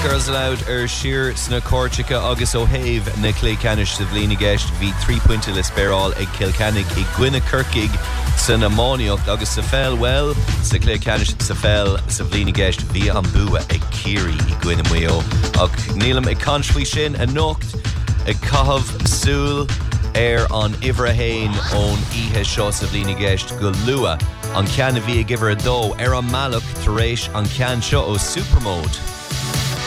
Girls Aloud Sheer sna Corsica agus O'Have na Clay Canish sa bhlína gceist bhí 3 pointe le spéráil ag Kilkennig I Gwynna Kirkig san amóniocht agus sa fel well sa Clay Canish sa fel sa bhlína gceist bhí an bua ag Kiri I Gwynna Muo ag nílam ag conshfuí sin a nocht ag cahabh súl an Ivrahain ón ihe seo sa bhlína gceist go lua an ceanna bhí ag iver a dó an malach tar éis an cean seo ó Supermode.